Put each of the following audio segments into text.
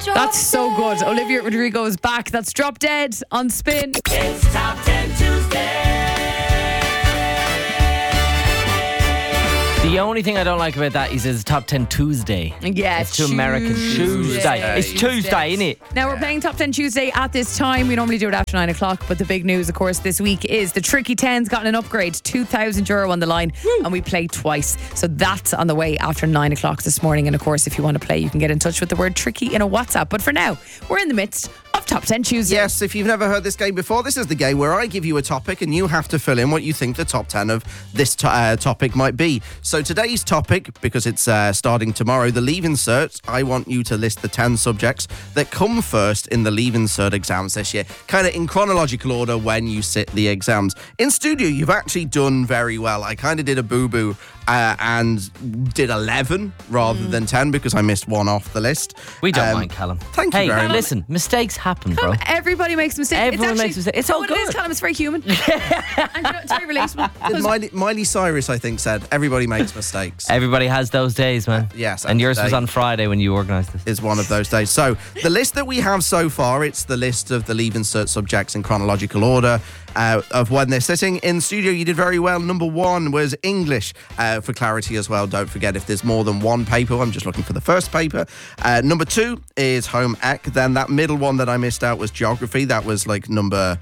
That's so good. Olivia Rodrigo is back. That's Drop Dead on Spin. It's Top 10 Tuesday. The only thing I don't like about that is it's Top 10 Tuesday. Yeah, It's too American. Tuesday. It's Tuesday, isn't it? Now we're playing Top 10 Tuesday at this time. We normally do it after 9 o'clock, but the big news, of course, this week is the Tricky 10's gotten an upgrade. €2,000 on the line. Woo. And we play twice. So that's on the way after 9 o'clock this morning. And of course, if you want to play, you can get in touch with the word Tricky in a WhatsApp. But for now, we're in the midst of Top 10 Tuesday. Yes, if you've never heard this game before, this is the game where I give you a topic and you have to fill in what you think the top 10 of this topic might be. So today's topic, because it's starting tomorrow, the Leaving Cert, I want you to list the 10 subjects that come first in the Leaving Cert exams this year, kind of in chronological order when you sit the exams. In studio, you've actually done very well. I kind of did a boo-boo and did 11 rather than 10 because I missed one off the list. We don't mind, Callum. Thank you very much. Listen, mistakes happen, bro. Everybody makes mistakes. Everyone makes mistakes. It's all It is, good. Callum. It's very human. And it's very relatable. Miley Cyrus, I think, said, everybody makes mistakes. Everybody has those days, man. Yes, And yours was today on Friday when you organised this. is one of those days. So the list that we have so far, it's the list of the Leaving Cert subjects in chronological order of when they're sitting. In studio, you did very well. Number 1 was English. For clarity as well, don't forget if there's more than one paper, I'm just looking for the first paper. Number 2 is Home Ec. Then that middle one that I missed out was Geography. That was like number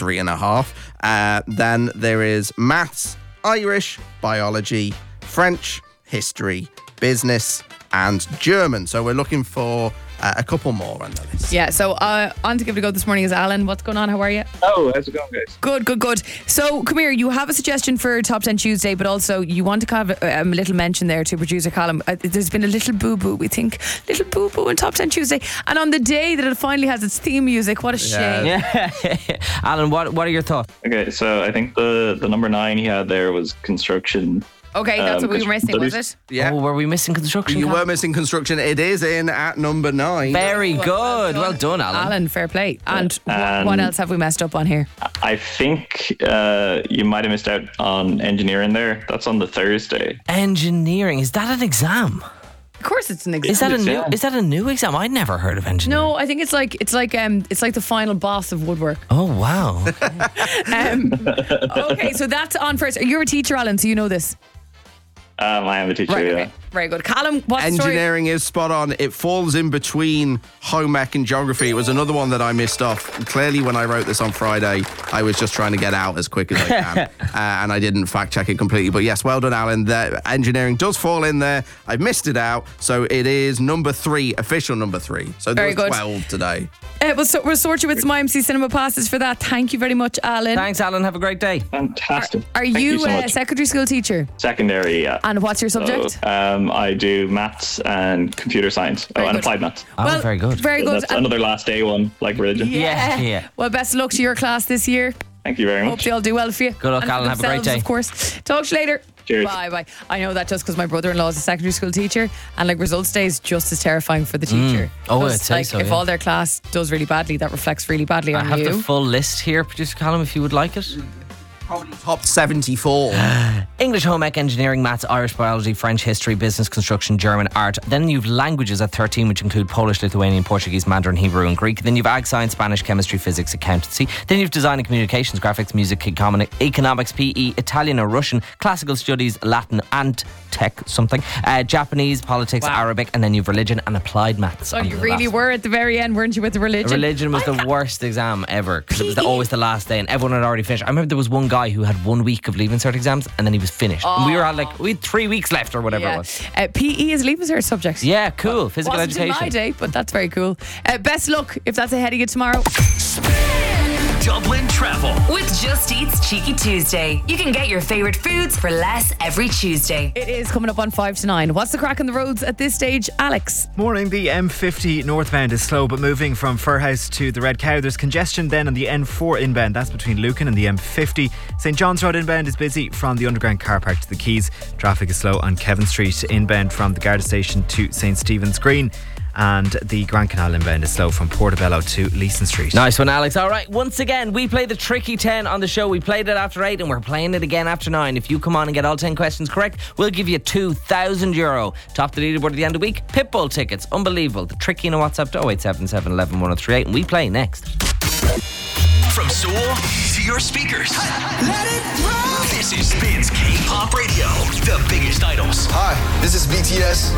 3.5. Then there is Maths, Irish, Biology, French, History, Business, and German. So we're looking for a couple more on the list. Yeah, so on to give it a go this morning is Alan. What's going on? How are you? Oh, how's it going, guys? Good. So, come here. You have a suggestion for Top 10 Tuesday, but also you want to have a little mention there to producer Callum. There's been a little boo-boo, we think. Little boo-boo in Top 10 Tuesday. And on the day that it finally has its theme music, what a shame. Yeah. Alan, what are your thoughts? Okay, so I think the number 9 he had there was construction. Okay, that's what we were missing, was it? Yeah. Oh, were we missing construction? You Callum? were missing construction. It is in at number 9. Very good. Well done, Alan. Alan, fair play. And what else have we messed up on here? I think you might have missed out on engineering there. That's on the Thursday. Engineering, is that an exam? Of course it's an exam. Is that a new exam? I'd never heard of engineering. No, I think it's like the final boss of woodwork. Oh, wow. Okay, so that's on first. You're a teacher, Alan, so you know this. I am a teacher, Right, yeah. okay. Very good. Callum, what's the story? Engineering is spot on. It falls in between Home Ec and Geography. It was another one that I missed off. Clearly, when I wrote this on Friday, I was just trying to get out as quick as I can. And I didn't fact check it completely. But yes, well done, Alan. The engineering does fall in there. I've missed it out. So it is number 3, official number 3. So Very there's good. 12 today. We'll sort you with some IMC Cinema passes for that. Thank you very much, Alan. Thanks, Alan. Have a great day. Fantastic. Are Thank you so a much. secondary school teacher? Secondary, yeah. And what's your subject? So, I do maths and computer science. Very And good. applied maths. Oh, very good. Very good. That's another last day one, like religion. Yeah. Well, best of luck to your class this year. Thank you very Hope much. they all do well for you. Good luck, And for Alan. Have a great themselves, day. Of course. Talk to you later. Cheers. Bye. I know that just because my brother-in-law is a secondary school teacher, and like results day is just as terrifying for the teacher. Oh, Because, I'd say like, so, if yeah. all their class does really badly, that reflects really badly I on have you. the full list here, producer Callum, if you would like it. Probably top 74. English, Home Ec, Engineering, Maths, Irish, Biology, French, History, Business, Construction, German, Art. Then you've languages at 13, which include Polish, Lithuanian, Portuguese, Mandarin, Hebrew and Greek. Then you've Ag Science, Spanish, Chemistry, Physics, Accountancy. Then you've Design and Communications, Graphics, Music, Economics, PE, Italian or Russian, Classical Studies, Latin and Tech something, Japanese, Politics, Wow. Arabic, and then you've Religion and Applied Maths. So on you the really last. were at the very end, weren't you, with the religion? Religion was the worst exam ever because it was always the last day and everyone had already finished. I remember there was one guy who had 1 week of Leaving Cert exams and then he was finished. And we had 3 weeks left or whatever it was. PE is Leaving Cert subjects. Yeah, cool. Physical Wasn't education. in my day, but that's very cool. Best luck if that's ahead of you tomorrow. Dublin Travel. With Just Eat's Cheeky Tuesday. You can get your favourite foods for less every Tuesday. It is coming up on 5 to 9. What's the crack on the roads at this stage, Alex? Morning, the M50 northbound is slow, but moving from Firhouse to the Red Cow. There's congestion then on the N4 inbound. That's between Lucan and the M50. St John's Road inbound is busy from the underground car park to the Quays. Traffic is slow on Kevin Street inbound from the Garda station to St Stephen's Green. and the Grand Canal inbound is slow from Portobello to Leeson Street. Nice one, Alex. All right, once again, we play the Tricky 10 on the show. We played it after 8 and we're playing it again after 9. If you come on and get all 10 questions correct, we'll give you €2,000. Top the leaderboard at the end of the week, Pitbull tickets. Unbelievable. The Tricky in a WhatsApp to 0877 11 1038, and we play next. From Seoul to your speakers. Let it roll. This is Spins K-Pop Radio. The biggest idols. Hi, this is BTS.